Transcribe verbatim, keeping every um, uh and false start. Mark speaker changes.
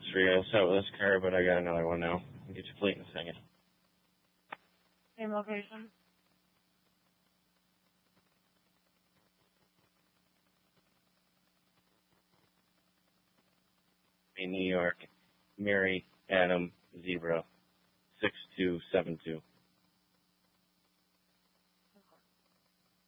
Speaker 1: three. I was out with this car, but I got another one now. I'll get your plate in a second.
Speaker 2: Same location?
Speaker 1: In New York, Mary Adam Zebra, six two seven two.